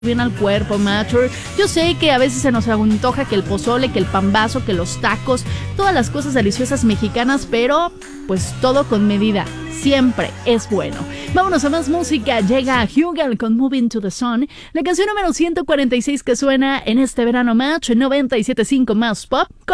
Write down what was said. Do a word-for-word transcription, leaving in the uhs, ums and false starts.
bien al cuerpo, mature. Yo sé que a veces se nos antoja que el pozole, que el pambazo, que los tacos, todas las cosas deliciosas mexicanas, pero pues todo con medida. Siempre es bueno. Vámonos a más música. Llega Hugel con Moving to the Sun, la canción número ciento cuarenta y seis que suena en este verano match, noventa y siete punto cinco más pop.